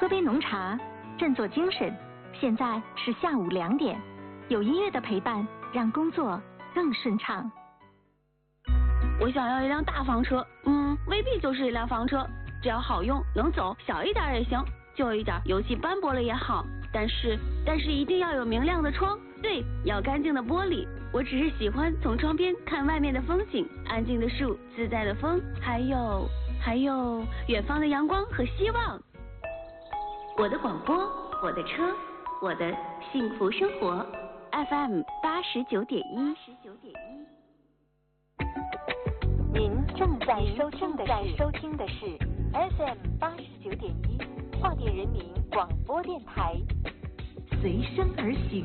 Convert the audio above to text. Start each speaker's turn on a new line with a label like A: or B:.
A: 喝杯浓茶，振作精神。现在是下午2点，有音乐的陪伴，让工作更顺畅。
B: 我想要一辆大房车，未必就是一辆房车，只要好用能走，小一点也行，旧一点油漆斑驳了也好，但是一定要有明亮的窗，对，要干净的玻璃。我只是喜欢从窗边看外面的风景，安静的树，自在的风，还有远方的阳光和希望。我的广播，我的车，我的幸福生活。FM 89.1。
A: 您正在收听的是 FM 89.1，桦甸人民广播电台，随声而行。